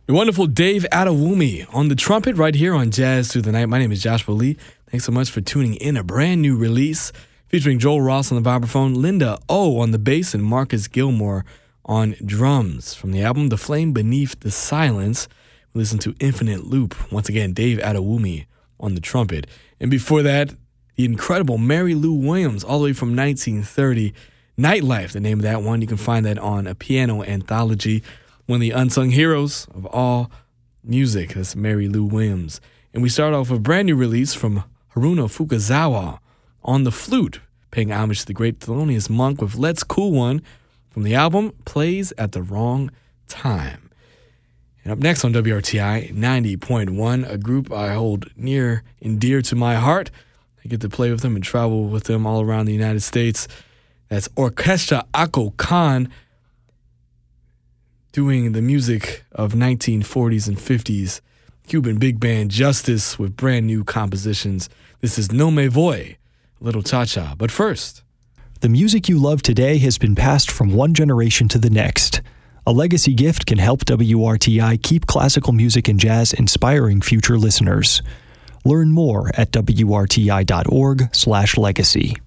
The wonderful Dave Adewumi on the trumpet right here on Jazz Through the Night. My name is Joshua Lee. Thanks so much for tuning in. A brand new release featuring Joel Ross on the vibraphone, Linda O on the bass, and Marcus Gilmore on drums. From the album The Flame Beneath the Silence, we listen to Infinite Loop. Once again, Dave Adewumi on the trumpet. And before that, the incredible Mary Lou Williams, all the way from 1930. Nightlife, the name of that one. You can find that on a piano anthology. One of the unsung heroes of all music. That's Mary Lou Williams. And we start off with a brand new release from Haruno Fukazawa on the flute, paying homage to the great Thelonious Monk with Let's Cool One from the album Plays at the Wrong Time. And up next on WRTI 90.1, a group I hold near and dear to my heart. I get to play with them and travel with them all around the United States. That's Orchestra Ako Khan, doing the music of 1940s and 50s Cuban big band Justice with brand new compositions. This is No Me Voy, Little Cha-Cha. But first, the music you love today has been passed from one generation to the next. A legacy gift can help WRTI keep classical music and jazz inspiring future listeners. Learn more at WRTI.org/legacy.